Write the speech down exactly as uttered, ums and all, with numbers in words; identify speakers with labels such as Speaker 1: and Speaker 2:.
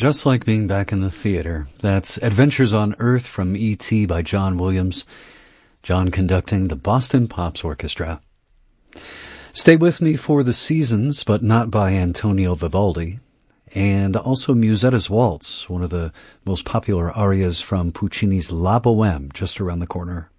Speaker 1: just like being back in the theater. That's Adventures on Earth from E T by John Williams. John conducting the Boston Pops Orchestra. Stay With Me for the Seasons, but not by Antonio Vivaldi. And also Musetta's Waltz, one of the most popular arias from Puccini's La Boheme, just around the corner.